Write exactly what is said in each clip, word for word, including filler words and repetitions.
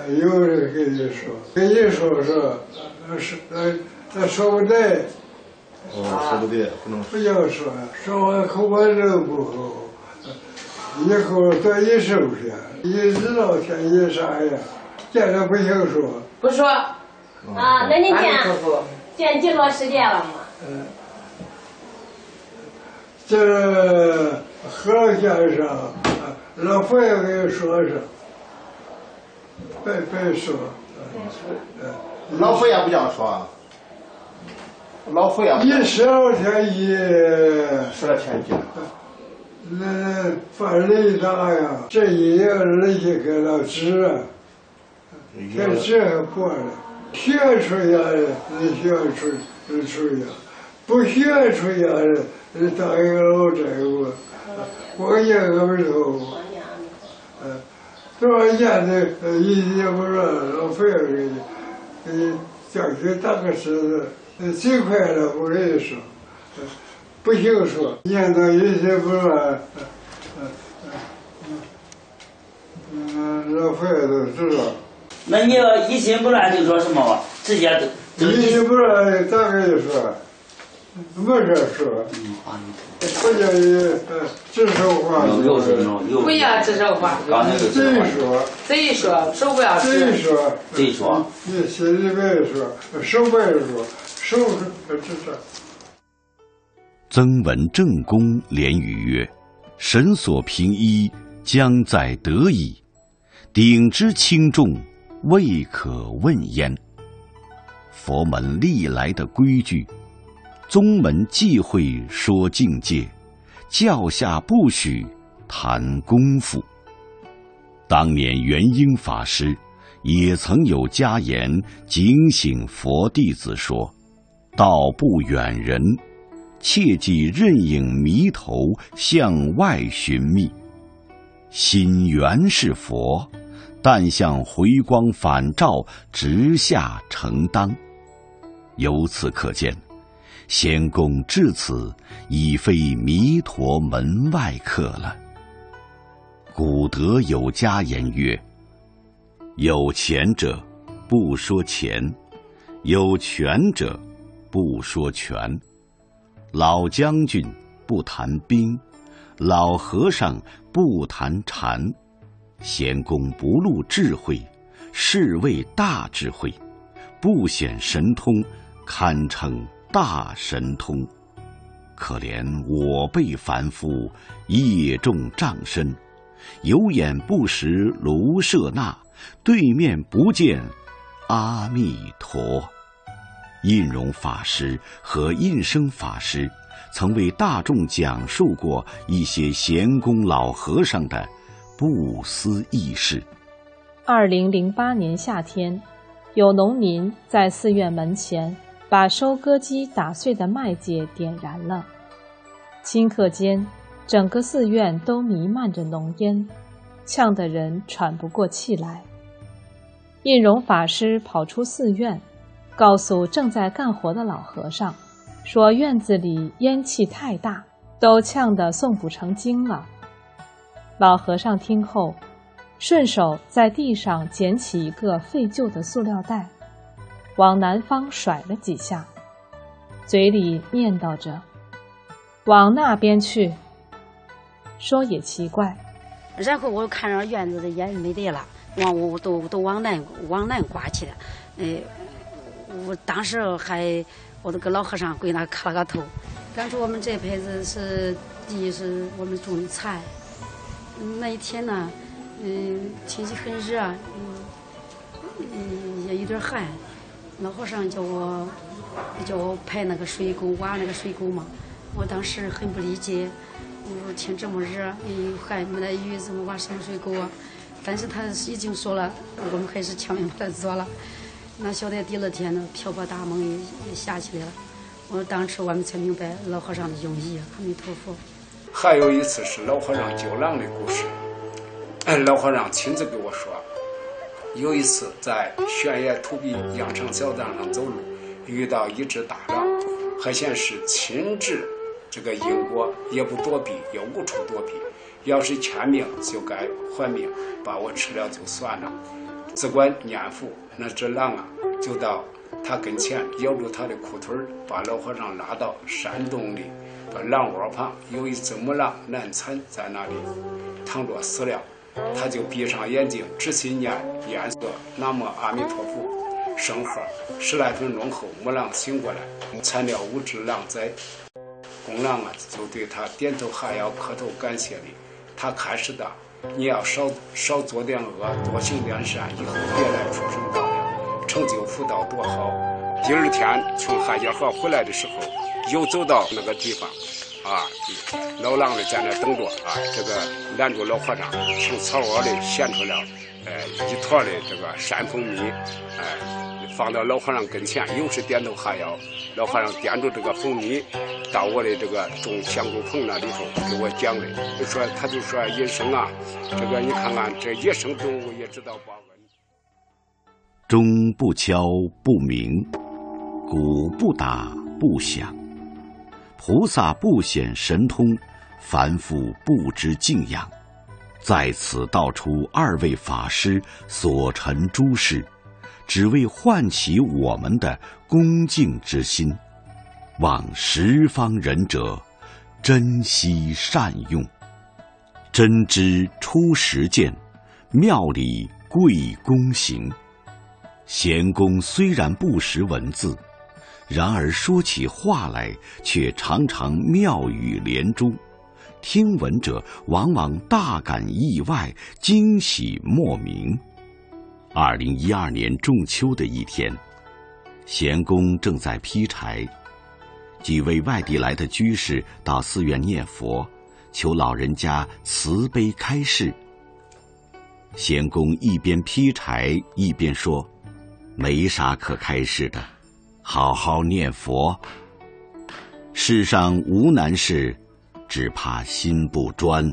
有人跟你说，跟你说说，是呃，他说不对。 哦，说不对，不能不要说，说完口完肉不好，以后多一收拾，一知道天一啥呀，见着不行说。 不说。 啊，那你见见几多时间了嘛？ 嗯，这和先生，老佛爷给你说说，别别说。 嗯，老佛爷不这样说。老佛爷一十二天一十二天一那犯雷大呀，这一夜人家给了纸啊，这纸还破了，学出来的你学出出呀，不学出来的你当一个老债务，光年个不头，嗯，多少年的一也不让老费给你，给你叫去当个狮子。最快了，我跟你说，不行说，念到一些不乱，嗯嗯嗯，老佛爷都知道。 那你要一心不乱就说什么吧？直接就一心不乱，咋跟你说？没事说。嗯啊，不叫你指手画脚。 不要指手画脚。 贼说。 贼说，手不要指。 贼说。 贼说。 你心里边说，手不要说。收拾这这。 曾闻正公连语曰：“神所平一，将在得矣；鼎之轻重，未可问焉。”佛门历来的规矩，宗门忌讳说境界，教下不许谈功夫。当年元婴法师也曾有家言警醒佛弟子说：“道不远人，切忌任影迷头向外寻觅。心原是佛，但向回光返照，直下承当。”由此可见，仙公至此已非弥陀门外客了。古德有家言曰：“有钱者不说钱，有权者不说权。老将军不谈兵，老和尚不谈禅。仙公不露智慧，是谓大智慧；不显神通，堪称大神通。可怜我辈凡夫，业重障身，有眼不识卢舍那，对面不见阿弥陀。”印容法师和印生法师曾为大众讲述过一些闲公老和尚的不思议事。 二零零八年夏天，有农民在寺院门前把收割机打碎的麦秸点燃了，顷刻间，整个寺院都弥漫着浓烟，呛得人喘不过气来。印容法师跑出寺院，告诉正在干活的老和尚，说院子里烟气太大，都呛得诵不成经了。老和尚听后，顺手在地上捡起一个废旧的塑料袋，往南方甩了几下，嘴里念叨着：“往那边去。”说也奇怪， 然后我看着院子的烟没得了，往我都都往南往南刮去了。呃，我当时还我都跟老和尚跪那磕了个头，感觉我们这辈子是地是我们种的菜。那一天呢，嗯，天气很热，嗯，嗯，也有点寒。老和尚叫我叫我排那个水沟，挖那个水沟嘛。我当时很不理解，我说天这么热，又寒，没得雨，怎么挖什么水沟啊？但是他已经说了，我们还是强行把它做了。那晓得第二天呢，瓢泼大梦也也下起来了。我当时我们才明白老和尚的用意。阿弥陀佛。 还有一次是老和尚救狼的故事，老和尚亲自给我说，有一次在悬崖土壁羊肠小道上走路，遇到一只大狼，还显是亲至这个因果，也不躲避，也无处躲避，要是欠命就该还命，把我吃了就算了。 只管念佛，那只狼啊就到他跟前咬住他的裤腿，把老和尚拉到山洞里，把狼窝旁有一只母狼难产在那里躺着死了，他就闭上眼睛，只心念念个南无阿弥陀佛圣号。十来分钟后，母狼醒过来，产了五只狼崽。公狼啊就对他点头哈腰，磕头感谢礼。他开始的，你要少少做点恶，多行点善，以后别来畜生道了，成就福道多好。第二天从汉家河回来的时候，又走到那个地方，啊，老狼呢在那等着啊，这个拦住老和尚，从草窝里衔出了，呃，一坨的这个山蜂蜜，哎、呃，放到老和尚跟前，又是点头哈腰。老和尚掂住这个蜂蜜，到我的这个种香菇棚那里头给我讲的，就说他就说野生啊，这个你看看这野生动物也知道报恩。 钟不敲不鸣，鼓不打不响，菩萨不显神通，凡夫不知敬仰。在此道出二位法师所陈诸事，只为唤起我们的恭敬之心，望十方仁者珍惜善用。真知出实践，妙理贵公行。贤公虽然不识文字，然而说起话来却常常妙语连珠，听闻者往往大感意外，惊喜莫名。二零一二年仲秋的一天，贤公正在劈柴，几位外地来的居士到寺院念佛，求老人家慈悲开示。贤公一边劈柴一边说：“没啥可开示的，好好念佛。世上无难事，只怕心不专。”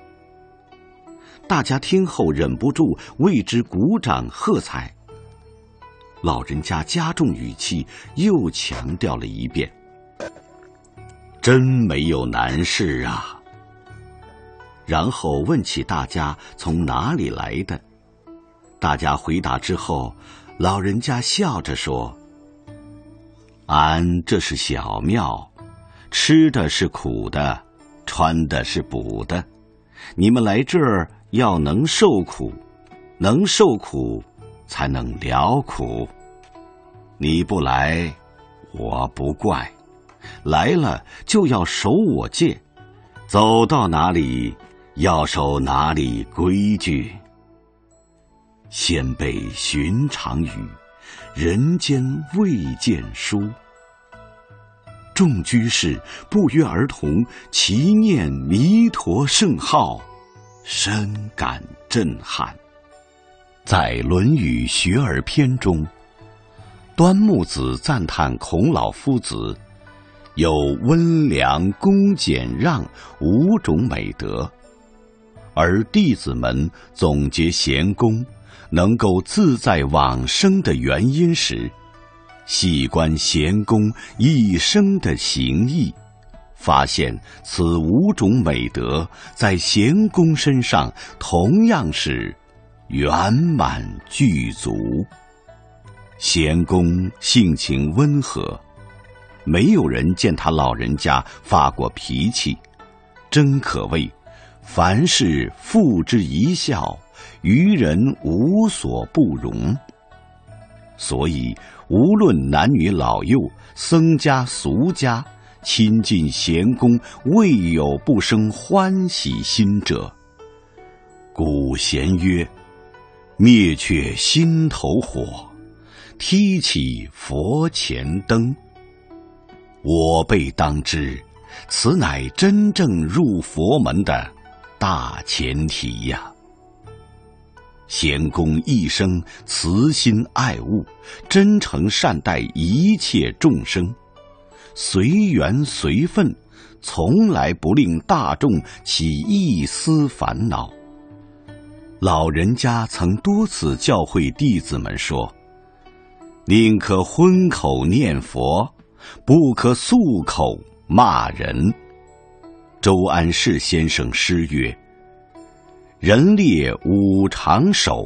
大家听后忍不住为之鼓掌喝彩。老人家加重语气，又强调了一遍：“真没有难事啊。”然后问起大家从哪里来的。大家回答之后，老人家笑着说：“俺这是小庙，吃的是苦的，穿的是补的。你们来这儿要能受苦，能受苦才能了苦。你不来，我不怪；来了就要守我戒，走到哪里要守哪里规矩。先辈寻常语，人间未见书。”众居士不约而同齐念弥陀圣号，深感震撼。在《论语学而篇》中，端木子赞叹孔老夫子有温良恭俭让五种美德，而弟子们总结贤公能够自在往生的原因时，细观贤公一生的行义，发现此五种美德在贤公身上同样是圆满具足。贤公性情温和，没有人见他老人家发过脾气，真可谓凡事付之一笑，于人无所不容。所以无论男女老幼，僧家俗家，亲近贤公，未有不生欢喜心者。古贤曰：“灭却心头火，提起佛前灯。”我辈当知，此乃真正入佛门的大前提呀。贤公一生慈心爱物，真诚善待一切众生，随缘随分，从来不令大众起一丝烦恼。老人家曾多次教诲弟子们说：“宁可荤口念佛，不可素口骂人。”周安世先生诗曰：“人列五常守，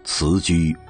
辞居